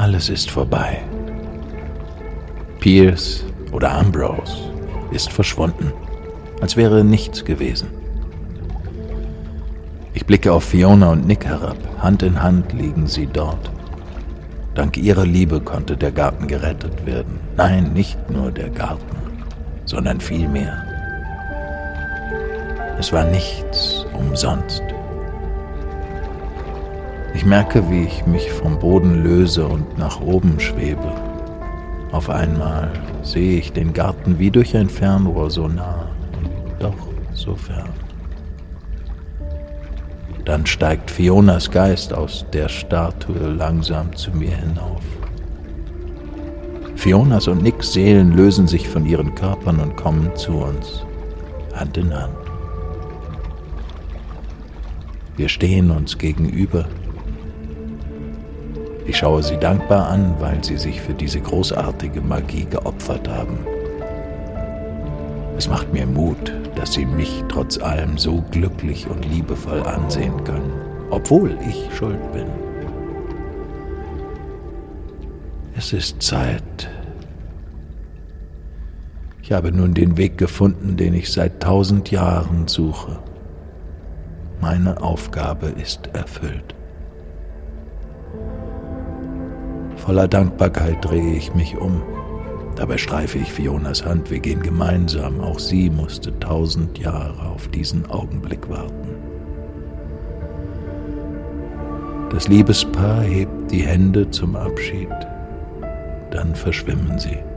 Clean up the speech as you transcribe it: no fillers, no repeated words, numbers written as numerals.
Alles ist vorbei. Pierce oder Ambrose ist verschwunden, als wäre nichts gewesen. Ich blicke auf Fiona und Nick herab. Hand in Hand liegen sie dort. Dank ihrer Liebe konnte der Garten gerettet werden. Nein, nicht nur der Garten, sondern viel mehr. Es war nichts umsonst. Ich merke, wie ich mich vom Boden löse und nach oben schwebe. Auf einmal sehe ich den Garten wie durch ein Fernrohr, so nah und doch so fern. Dann steigt Fionas Geist aus der Statue langsam zu mir hinauf. Fionas und Nicks Seelen lösen sich von ihren Körpern und kommen zu uns, Hand in Hand. Wir stehen uns gegenüber. Ich schaue sie dankbar an, weil sie sich für diese großartige Magie geopfert haben. Es macht mir Mut, dass sie mich trotz allem so glücklich und liebevoll ansehen können, obwohl ich schuld bin. Es ist Zeit. Ich habe nun den Weg gefunden, den ich seit 1000 Jahren suche. Meine Aufgabe ist erfüllt. Voller Dankbarkeit drehe ich mich um. Dabei streife ich Fionas Hand. Wir gehen gemeinsam. Auch sie musste 1000 Jahre auf diesen Augenblick warten. Das Liebespaar hebt die Hände zum Abschied. Dann verschwimmen sie.